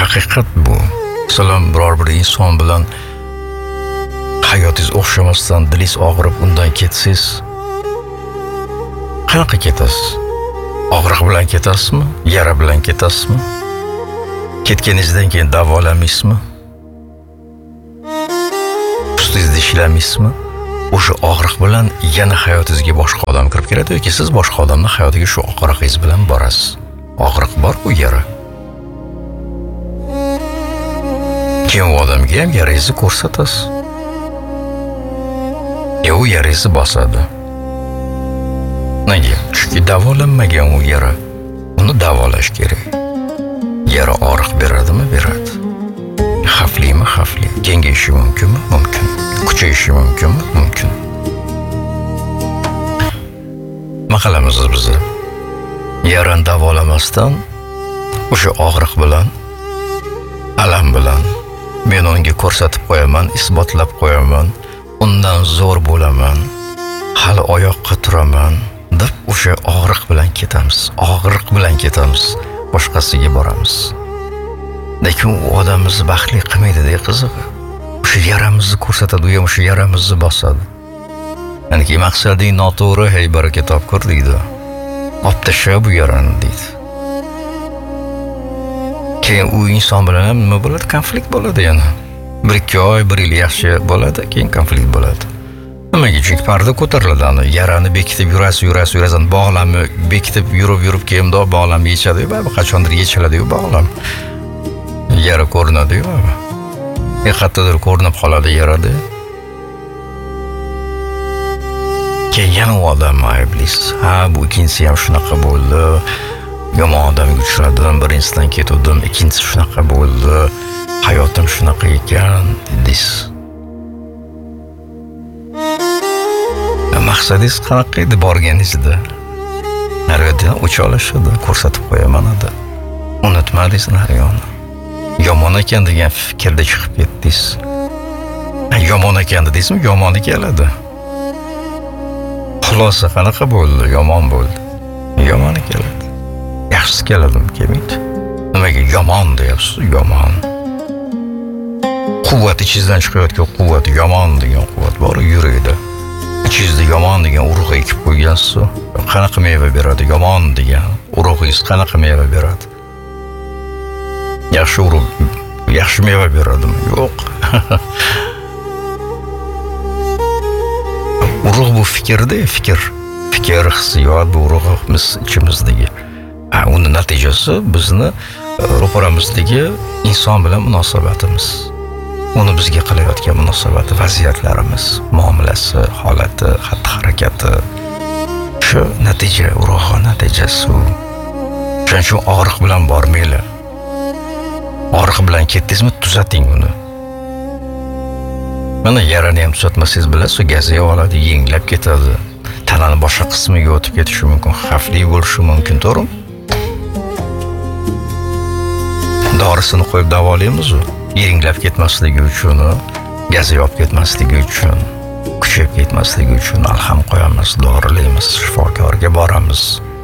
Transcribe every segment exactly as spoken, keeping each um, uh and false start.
haqiqat bu. Masalan, biror bir inson bilan hayotingiz o'xshamasdan dilingiz og'rib undan ketsangiz, qanaqa ketasiz? Og'riq bilan ketasizmi? Yara bilan ketasizmi? Ketganingizdan keyin davolamaysizmi? Ustingizda ishlamaysizmi? O'sha og'riq bilan yana hayotingizga boshqa odam kirib keladi yoki siz boshqa odamning hayotiga shu og'riqingiz bilan borasiz. Og'riq bor u yara. Keyin u odamga ham yarangizni ko'rsatasiz. E u yarangizni bosadi. Nega? Chunki davolanmagan u yara. Uni davolash kerak. Yara og'riq beradimi? Beradi. Xavflimi? Xavfli. Kengayishi mumkinmi? Mumkin. Kuchayishi mumkinmi? Mumkin. Nima qilamiz biz? Yarani davolamasdan o'sha og'riq bilan, alam bilan men unga ko'rsatib qo'yaman, isbotlab qo'yaman, undan zo'r bo'laman, hali oyoqqa turaman deb o'sha og'riq bilan ketamiz. Og'riq bilan ketamiz, boshqasiga boramiz. Lekin u odamimizni baxtli qilmaydi-da, qizig'i. O'sha yaramizni ko'rsatadi, u ham o'sha yaramizni bosadi. Ya'ni maqsading noto'g'ri, hey baraka topkur deydi. Olib tasha bu yarani deydi. Keyin u inson bilan ham nima bo'ladi? Konflikt bo'ladi yana. bir ikki oy, bir yil yaxshi bo'ladi, keyin konflikt bo'ladi. Nimaga? Chunki parda ko'tariladi, ana yarani bekitib yurasiz, yurasiz, yurasiz, bog'lamni bekitib yurib, yurib keyin do bog'lam yechadi, va qachondir yechiladi-yu bog'lam. Yara ko'rinadi-yu. E qayerdadir ko'rinib qoladi yarada. Keyin yana u odam ayblaysiz. Ha, bu ikkinchisi ham shunaqa bo'ldi. Yomon odamga uchradim, birinchisidan ketdim, ikkinchisi shunaqa bo'ldi. Hayotim shunaqa ekan, deysiz. Maqsadingiz qanaqa edi borganingizda? Nariyoqdan o'cha olishadi, ko'rsatib qo'yaman edi. Unutmadingiz nariyoni. Yomon ekan degan fikrda chiqib ketdingiz. Yomon ekan deysizmi? Yomoni keladi. Xulosa qanaqa bo'ldi? Yomon bo'ldi. Yomoni keladi. Yaxshisi keladimi? Kelmaydi. Nimaga yomon deyapsiz? Yomon. Quvvat ichingizdan chiqayotgan quvvat, yomon degan quvvat bor yurakda. Ichingizda yomon degan urug' ekib qo'ygansiz. Qanaqa meva beradi? Yomon degan urug'ingiz qanaqa meva beradi? Yaxshi urug' yaxshi meva beradimi? Yo'q. Urug' bu fikrda, fikr. Fikr, hissiyot bu urug'imiz ichimizdagi. Ha, uni natijasi bizni ro'paramizdagi inson bilan munosabatimiz. Uni bizga qilayotgan munosabati, vaziyatlarimiz, muomalasi, holati, xatti-harakati. Shu natija, urug'i natijasi. Shuning uchun og'riq bilan bormaylar. Og'riq bilan ketdingizmi, tuzating uni. Mana yarani ham tuzatmasangiz bilasiz, gaziga oladi, yenglab ketadi. Tanani boshqa qismiga o'tib ketishi mumkin, xavfli bo'lishi mumkin, to'g'rimi? Dorisini qo'yib davolaymiz-ku. Yenglab ketmasligi uchun, gazi olib ketmasligi uchun, kuchayib ketmasligi uchun alham qo'yamiz, dorilaymiz, shifokorga boramiz.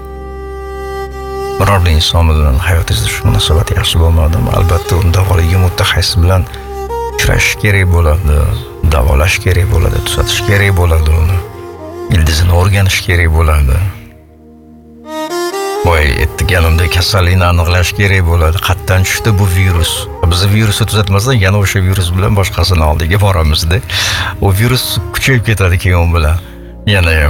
Biror bir inson bilan hayotingizda shu munosabat yaxshi bo'lmadimi? Albatta, uni davolagan mutaxassis bilan uchrashish kerak bo'ladi, davolash kerak bo'ladi, tuzatish kerak bo'ladi uni. Ildizini o'rganish kerak bo'ladi. Voy, aytganimda kasallikni aniqlash kerak bo'ladi. Qatdan tushdi bu virus. Biz virusni tuzatmasdan yana o'sha virus bilan boshqasini oldiga boramizda. U virus kuchayib ketadi keyin u bilan. Yana ham.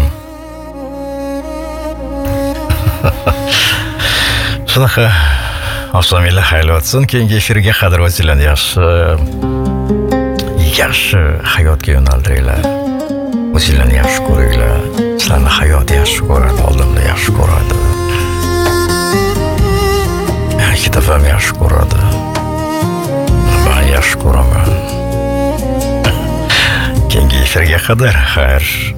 Shunaqa osonliklar xayol o'tsin. Keyingi efirga qadr o'tinglar, yaxshi yaxshi hayotga yo'naltiringlar. O'zinglarni yaxshi ko'ringlar. Sizlarni hayot yaxshi ko'radi, oldimda yaxshi ko'radi. Kitobim yaxshi ko'radi. Men yaxshi ko'raman. Keyingi efirga qadar xayr.